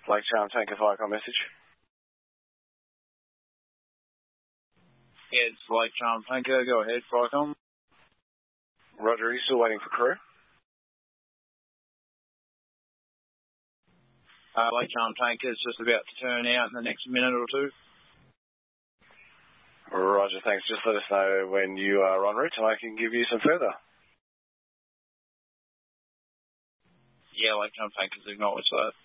Lake Charm Tanker Viacom message. Yeah, it's Lake Charm Tanker. Go ahead, Viacom. Roger, are you still waiting for crew? Lake Charm Tanker is just about to turn out in the next minute or two. Roger, thanks. Just let us know when you are en route and I can give you some further. Yeah, Lake Charm Tanker's acknowledged that.